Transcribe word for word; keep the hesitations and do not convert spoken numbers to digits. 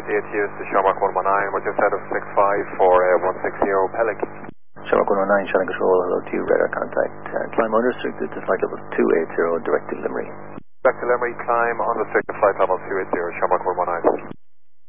good day to you. This is Shamrock one one nine. We're just out of six five for uh, one six zero Pellic. Shamrock one one nine, Shannon Control, hello to you, radar contact. Uh, climb unrestricted to flight level two eighty, direct to Limerick. Back to Limerick, climb unrestricted flight level two eighty, Shamrock one one nine.